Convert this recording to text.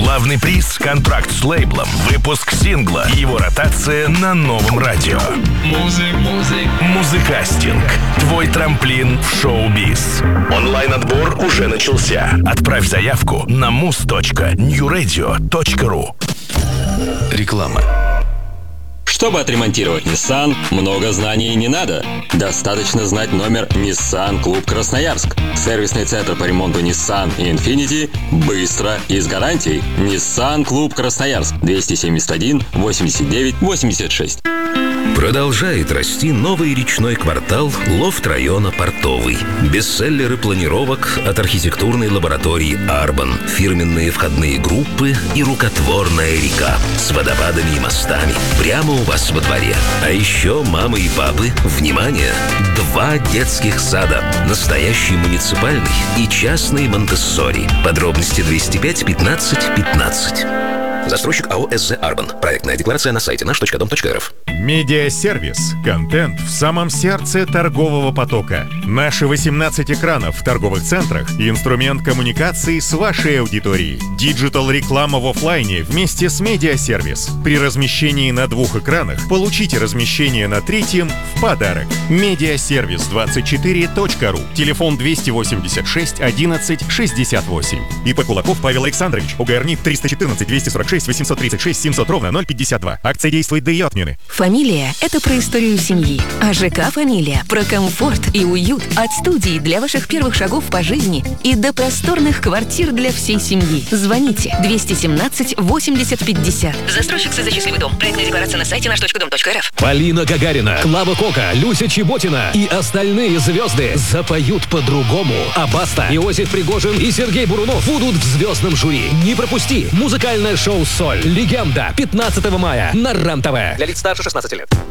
Главный приз – контракт с лейблом, выпуск сингла и его ротация на новом радио. Музыкастинг. Твой трамплин в шоу-биз. Онлайн-отбор уже начался. Отправь заявку на muz.newradio.ru. Реклама. Чтобы отремонтировать Nissan, много знаний не надо. Достаточно знать номер Nissan Клуб Красноярск. Сервисный центр по ремонту Nissan и Infiniti быстро и с гарантией. Nissan Клуб Красноярск. 271 89 86. Продолжает расти новый речной квартал лофт района Портовый. Бестселлеры планировок от архитектурной лаборатории «Арбан», фирменные входные группы и рукотворная река с водопадами и мостами прямо у вас во дворе. А еще мамы и папы, внимание! 2 детских сада. Настоящий муниципальный и частный Монтессори. Подробности 205 15 15. Застройщик АО СЗ «Арбан». Проектная декларация на сайте наш.дом.рф. Медиасервис. Контент в самом сердце торгового потока. Наши 18 экранов в торговых центрах – инструмент коммуникации с вашей аудиторией. Диджитал-реклама в офлайне вместе с медиасервис. При размещении на 2 экранах получите размещение на 3-м в подарок. Медиасервис24.ру. Телефон 286 11 68. ИП Кулаков Павел Александрович. УГРНИ 314 246 836 700 ровно 052. Акция действует до ее отмены. Фамилия – это про историю семьи, а ЖК «Фамилия» – про комфорт и уют. От студии для ваших первых шагов по жизни и до просторных квартир для всей семьи. Звоните 217 80 50. Застройщик СЗ «Счастливый дом». Проектная декларация на сайте наш.дом.рф. Полина Гагарина, Клава Кока, Люся Чеботина и остальные звезды запоют по-другому. А Баста, Иосиф Пригожин и Сергей Бурунов будут в звездном жюри. Не пропусти! Музыкальное шоу «Соль». Легенда. 15 мая на РЕН-ТВ. Для лиц старше 16 лет.